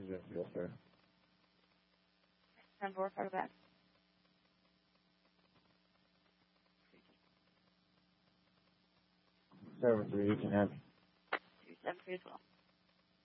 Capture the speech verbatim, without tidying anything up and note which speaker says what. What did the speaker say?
Speaker 1: Yes, sir.
Speaker 2: Ten four, call back.
Speaker 1: Seven three, you can have.
Speaker 2: Two seven three as well.